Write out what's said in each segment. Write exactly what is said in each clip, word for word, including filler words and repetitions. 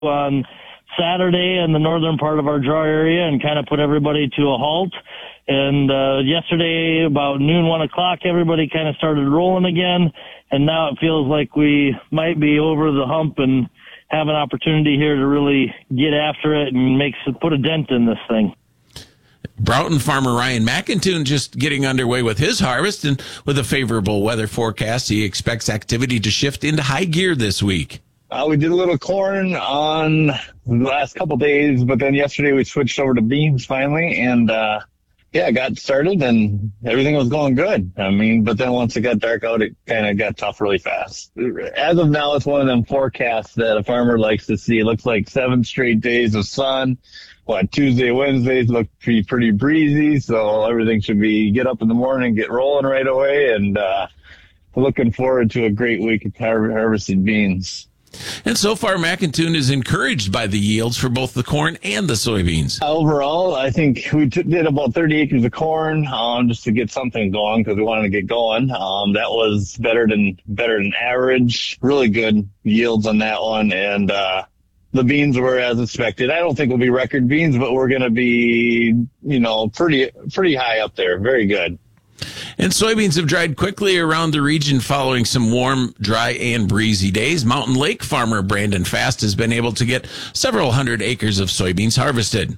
on Saturday in the northern part of our draw area and kind of put everybody to a halt. And uh, yesterday, about noon, one o'clock, everybody kind of started rolling again. And now it feels like we might be over the hump and have an opportunity here to really get after it and make put a dent in this thing. Broughton farmer Ryan McIntoon just getting underway with his harvest, and with a favorable weather forecast, he expects activity to shift into high gear this week. Uh, we did a little corn on the last couple days, but then yesterday we switched over to beans finally, and uh, yeah, got started and everything was going good. I mean, but then once it got dark out, it kind of got tough really fast. As of now, it's one of them forecasts that a farmer likes to see. It looks like seven straight days of sun. What, Tuesday, Wednesdays look pretty, pretty breezy, so everything should be get up in the morning, get rolling right away, and uh, looking forward to a great week of har- harvesting beans. And so far, McIntoon is encouraged by the yields for both the corn and the soybeans. Overall, I think we t- did about thirty acres of corn um, just to get something going because we wanted to get going. Um, that was better than better than average. Really good yields on that one, and uh, the beans were as expected. I don't think we'll be record beans, but we're going to be, you know, pretty pretty high up there. Very good. And soybeans have dried quickly around the region following some warm, dry, and breezy days. Mountain Lake farmer Brandon Fast has been able to get several hundred acres of soybeans harvested.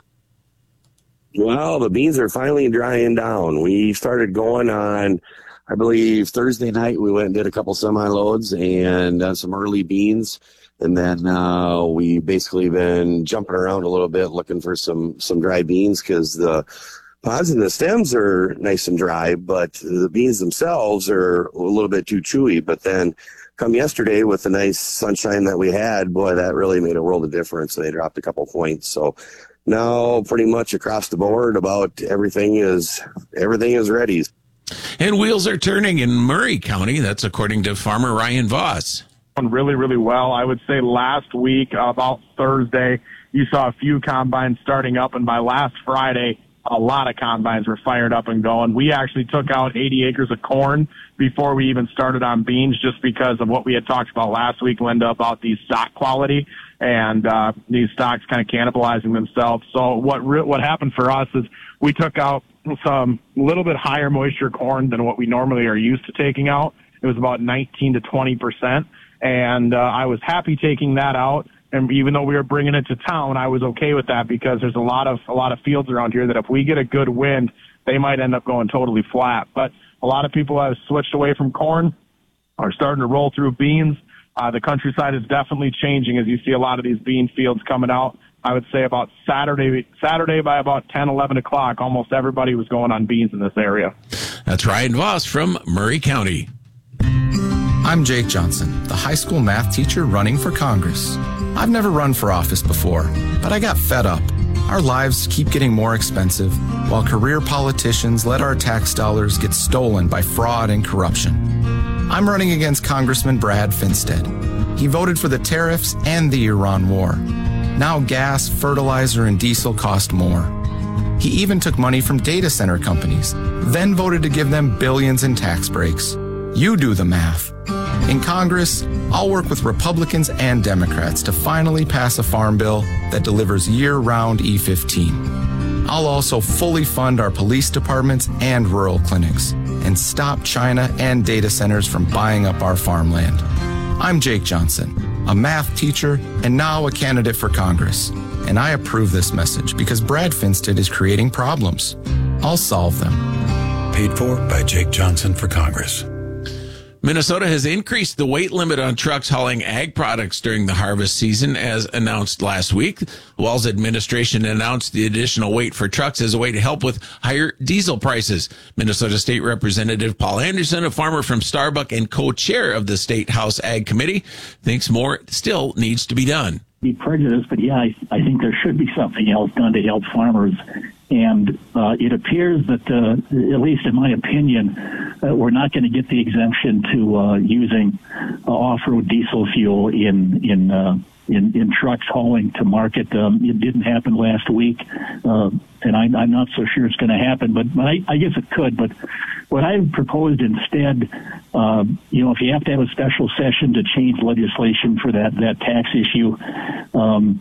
Well, the beans are finally drying down. We started going on, I believe, Thursday night. We went and did a couple semi-loads and done some early beans. And then uh, we basically been jumping around a little bit looking for some, some dry beans because the pods and the stems are nice and dry, but the beans themselves are a little bit too chewy. But then come yesterday with the nice sunshine that we had, boy, that really made a world of difference. They dropped a couple points. So now pretty much across the board about everything is everything is ready. And wheels are turning in Murray County. That's according to farmer Ryan Voss. Really, really well. I would say last week, about Thursday, you saw a few combines starting up, and by last Friday, a lot of combines were fired up and going. We actually took out eighty acres of corn before we even started on beans just because of what we had talked about last week, Linda, about the stock quality and uh, these stocks kind of cannibalizing themselves. So what re- what happened for us is we took out some little bit higher moisture corn than what we normally are used to taking out. It was about nineteen to twenty percent, and uh, I was happy taking that out. And even though we were bringing it to town, I was okay with that because there's a lot of a lot of fields around here that if we get a good wind, they might end up going totally flat. But a lot of people have switched away from corn, are starting to roll through beans. Uh, the countryside is definitely changing as you see a lot of these bean fields coming out. I would say about Saturday, Saturday by about ten, eleven o'clock, almost everybody was going on beans in this area. That's Ryan Voss from Murray County. I'm Jake Johnson, the high school math teacher running for Congress. I've never run for office before, but I got fed up. Our lives keep getting more expensive, while career politicians let our tax dollars get stolen by fraud and corruption. I'm running against Congressman Brad Finstead. He voted for the tariffs and the Iran war. Now gas, fertilizer, and diesel cost more. He even took money from data center companies, then voted to give them billions in tax breaks. You do the math. In Congress, I'll work with Republicans and Democrats to finally pass a farm bill that delivers year-round E fifteen. I'll also fully fund our police departments and rural clinics and stop China and data centers from buying up our farmland. I'm Jake Johnson, a math teacher and now a candidate for Congress. And I approve this message because Brad Finstead is creating problems. I'll solve them. Paid for by Jake Johnson for Congress. Minnesota has increased the weight limit on trucks hauling ag products during the harvest season, as announced last week. The Walz administration announced the additional weight for trucks as a way to help with higher diesel prices. Minnesota State Representative Paul Anderson, a farmer from Starbuck and co-chair of the State House Ag Committee, thinks more still needs to be done. Be prejudiced, but yeah, I, I think there should be something else done to help farmers. And uh, it appears that, uh, at least in my opinion, uh, we're not going to get the exemption to uh, using uh, off-road diesel fuel in in uh, in, in trucks hauling to market. Um, it didn't happen last week, uh, and I, I'm not so sure it's going to happen, but, but I, I guess it could. But what I've proposed instead, uh, you know, if you have to have a special session to change legislation for that, that tax issue, um,